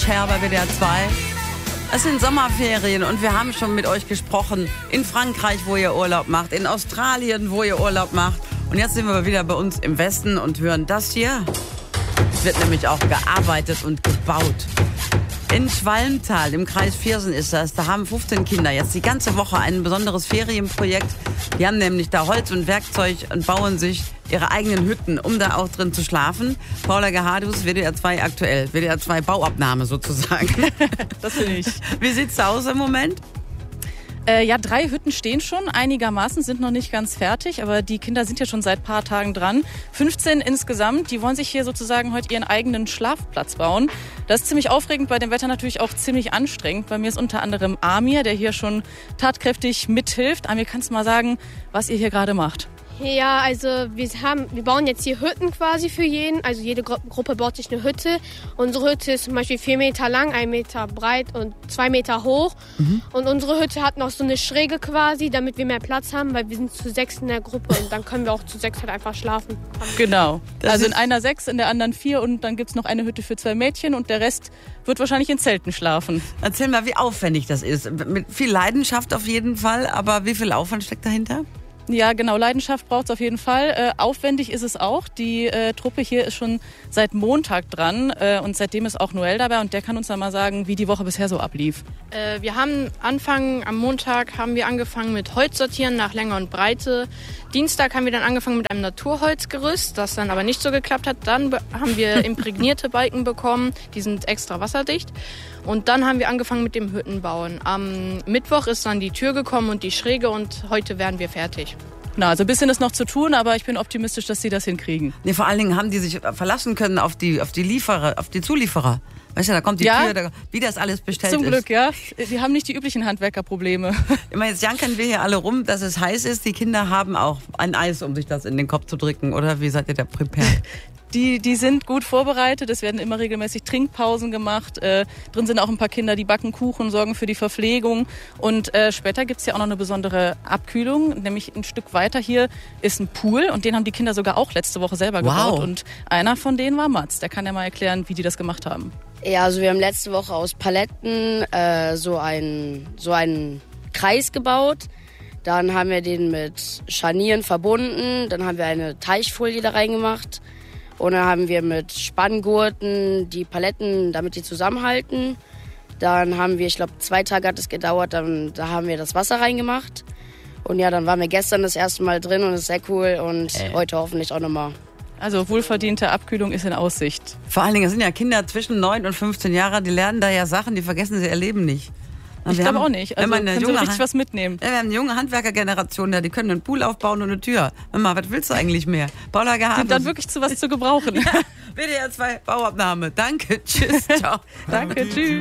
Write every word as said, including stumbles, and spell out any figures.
Cher bei W D R zwei. Es sind Sommerferien und wir haben schon mit euch gesprochen. In Frankreich, wo ihr Urlaub macht, in Australien, wo ihr Urlaub macht. Und jetzt sind wir wieder bei uns im Westen und hören das hier. Es wird nämlich auch gearbeitet und gebaut. In Schwalmtal, im Kreis Viersen ist das, da haben fünfzehn Kinder jetzt die ganze Woche ein besonderes Ferienprojekt. Die haben nämlich da Holz und Werkzeug und bauen sich ihre eigenen Hütten, um da auch drin zu schlafen. Paula Gehadus, W D R zwei aktuell, W D R zwei Bauabnahme sozusagen. Das bin ich. Wie sieht's da aus im Moment? Äh, ja, drei Hütten stehen schon, einigermaßen, sind noch nicht ganz fertig, aber die Kinder sind ja schon seit ein paar Tagen dran. fünfzehn insgesamt, die wollen sich hier sozusagen heute ihren eigenen Schlafplatz bauen. Das ist ziemlich aufregend, bei dem Wetter natürlich auch ziemlich anstrengend. Bei mir ist unter anderem Amir, der hier schon tatkräftig mithilft. Amir, kannst du mal sagen, was ihr hier gerade macht? Ja, also wir haben, wir bauen jetzt hier Hütten quasi für jeden. Also jede Gru- Gruppe baut sich eine Hütte. Unsere Hütte ist zum Beispiel vier Meter lang, ein Meter breit und zwei Meter hoch. Mhm. Und unsere Hütte hat noch so eine Schräge quasi, damit wir mehr Platz haben, weil wir sind zu sechs in der Gruppe und dann können wir auch zu sechs halt einfach schlafen. Genau. Das also in einer sechs, in der anderen vier und dann gibt's noch eine Hütte für zwei Mädchen und der Rest wird wahrscheinlich in Zelten schlafen. Erzähl mal, wie aufwendig das ist. Mit viel Leidenschaft auf jeden Fall, aber wie viel Aufwand steckt dahinter? Ja, genau, Leidenschaft braucht es auf jeden Fall. Äh, aufwendig ist es auch. Die äh, Truppe hier ist schon seit Montag dran äh, und seitdem ist auch Noel dabei und der kann uns dann mal sagen, wie die Woche bisher so ablief. Äh, wir haben Anfang am Montag haben wir angefangen mit Holz sortieren nach Länge und Breite. Dienstag haben wir dann angefangen mit einem Naturholzgerüst, das dann aber nicht so geklappt hat. Dann be- haben wir imprägnierte Balken bekommen, die sind extra wasserdicht. Und dann haben wir angefangen mit dem Hüttenbauen. Am Mittwoch ist dann die Tür gekommen und die Schräge und heute werden wir fertig. Na, also ein bisschen ist noch zu tun, aber ich bin optimistisch, dass sie das hinkriegen. Nee, vor allen Dingen haben die sich verlassen können auf die, auf die Lieferer, auf die Zulieferer. Weißt du, da kommt die Ja. Tür, da, wie das alles bestellt Zum ist. Glück, ja. Sie haben nicht die üblichen Handwerkerprobleme. Immer jetzt janken wir hier alle rum, dass es heiß ist. Die Kinder haben auch ein Eis, um sich das in den Kopf zu drücken. Oder wie seid ihr da prepared? Die, die sind gut vorbereitet, es werden immer regelmäßig Trinkpausen gemacht. Äh, drin sind auch ein paar Kinder, die backen Kuchen, sorgen für die Verpflegung. Und äh, später gibt's ja auch noch eine besondere Abkühlung, nämlich ein Stück weiter hier ist ein Pool und den haben die Kinder sogar auch letzte Woche selber Wow. gebaut. Und einer von denen war Mats, der kann ja mal erklären, wie die das gemacht haben. Ja, also wir haben letzte Woche aus Paletten äh, so einen so einen Kreis gebaut. Dann haben wir den mit Scharnieren verbunden. Dann haben wir eine Teichfolie da reingemacht. Und dann haben wir mit Spanngurten die Paletten, damit die zusammenhalten. Dann haben wir, ich glaube, zwei Tage hat es gedauert, dann, da haben wir das Wasser reingemacht. Und ja, dann waren wir gestern das erste Mal drin und es ist sehr cool. Und Äh. heute hoffentlich auch nochmal. Also wohlverdiente Abkühlung ist in Aussicht. Vor allen Dingen, es sind ja Kinder zwischen neun und fünfzehn Jahren, die lernen da ja Sachen, die vergessen sie ihr Leben nicht. Ich glaube auch nicht. Also wenn man eine können sie junge richtig Han- was mitnehmen. Ja, wir haben eine junge Handwerkergeneration da, die können einen Pool aufbauen und eine Tür. Hör mal, was willst du eigentlich mehr? Paula Gehadus. Sind dann wirklich zu was zu gebrauchen. W D R zwei Bauabnahme. Danke, tschüss, ciao. Danke, tschüss.